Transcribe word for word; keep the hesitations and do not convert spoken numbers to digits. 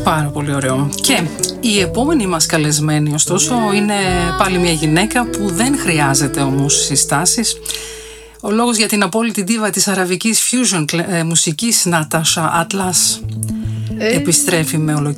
Πάρα πολύ ωραίο. Και η επόμενη μας καλεσμένη, ωστόσο, είναι πάλι μια γυναίκα που δεν χρειάζεται όμως συστάσεις. Ο λόγος για την απόλυτη δίβα της αραβικής fusion μουσικής, Νατάσα Άτλας, ε. επιστρέφει με ολοκλήρωση